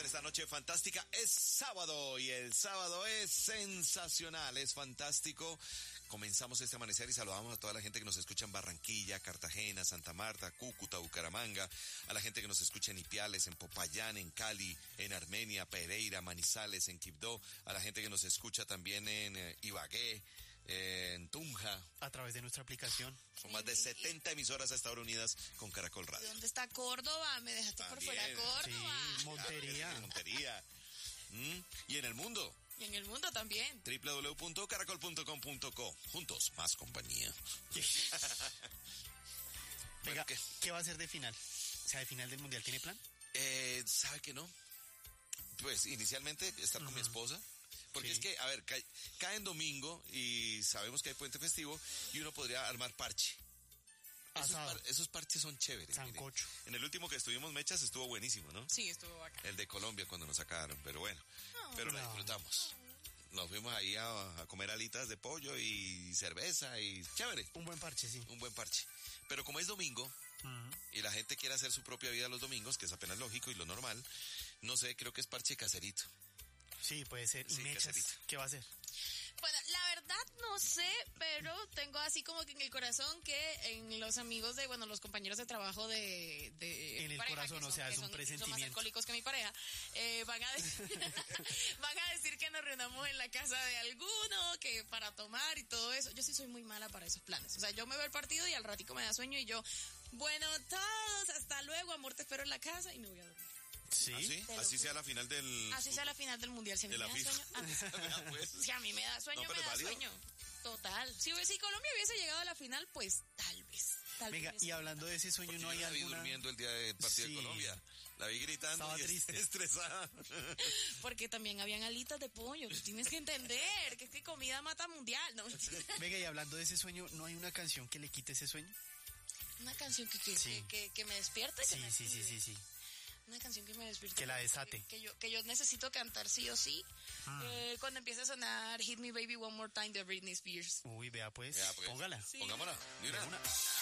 esta noche fantástica. Es sábado y el sábado es sensacional, es fantástico. Comenzamos este amanecer y saludamos a toda la gente que nos escucha en Barranquilla, Cartagena, Santa Marta, Cúcuta, Bucaramanga, a la gente que nos escucha en Ipiales, en Popayán, en Cali, en Armenia, Pereira, Manizales, en Quibdó, a la gente que nos escucha también en Ibagué, en Tunja. A través de nuestra aplicación. Son más de 70 emisoras hasta ahora unidas con Caracol Radio. ¿Dónde está Córdoba? Me dejaste También, por fuera Córdoba. Sí, Montería. Montería. Y en el mundo. Y en el mundo también. www.caracol.com.co. Juntos, más compañía. Venga, ¿qué? ¿qué va a ser de final? O sea, ¿de final del Mundial tiene plan? ¿Sabe que no? Pues inicialmente estar con mi esposa. Porque es que, a ver, cae en domingo y sabemos que hay puente festivo y uno podría armar parche. Esos parches son chéveres. Sancocho. Mire. En el último que estuvimos mechas estuvo buenísimo, ¿no? Sí, estuvo bacán. El de Colombia cuando nos sacaron, pero bueno. Pero lo disfrutamos. Nos fuimos ahí a comer alitas de pollo y cerveza y chévere. Un buen parche, sí. Un buen parche. Pero como es domingo y la gente quiere hacer su propia vida los domingos, que es apenas lógico y lo normal, no sé, creo que es parche caserito. Sí, puede ser. ¿Y Sí, mechas? caserito. ¿Qué va a hacer? Bueno, la verdad no sé, pero tengo así como que en el corazón que en los amigos de, bueno, los compañeros de trabajo de En el pareja, corazón, o sea, es un son más presentimiento. alcohólicos que mi pareja, van a decir que nos reunamos en la casa de alguno, que para tomar y todo eso. Yo sí soy muy mala para esos planes. O sea, yo me veo el partido y al ratico me da sueño y yo, bueno, todos, hasta luego, amor, te espero en la casa y me voy a dormir. Sí. ¿Ah, sí? Así sea la final del... Así sea la final del mundial, si a mí de me la da FIFA. sueño. Pues. Si a mí me da sueño, No, pero me da válido. sueño. Total. Si Colombia hubiese llegado a la final, pues tal vez. Venga, y hablando de ese sueño, Porque ¿no hay yo la vi alguna...? durmiendo el día del partido Sí. de Colombia. La vi gritando Estaba y triste. estresada. Porque también habían alitas de pollo. Tú tienes que entender que es que comida mata mundial, ¿no? Venga, y hablando de ese sueño, ¿no hay una canción que le quite ese sueño? Una canción Sí. que me despierte. Sí, que me sí, sí, active. sí, sí. Una canción que me despierte. Que la desate. Que yo necesito cantar sí o sí. Cuando empiece a sonar Hit Me Baby One More Time de Britney Spears. Uy, vea pues, Ya, pues. póngala. Sí. Pongámosla. Mira. De una.